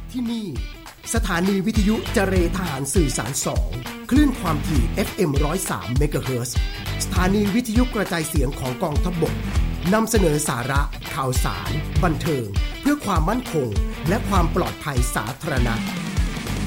ที่นี่สถานีวิทยุเจเรทหารสื่อสาร2คลื่นความถี่ FM 103 เมกะเฮิรตซ์สถานีวิทยุกระจายเสียงของกองทัพบกนำเสนอสาระข่าวสารบันเทิงเพื่อความมั่นคงและความปลอดภัยสาธารณะ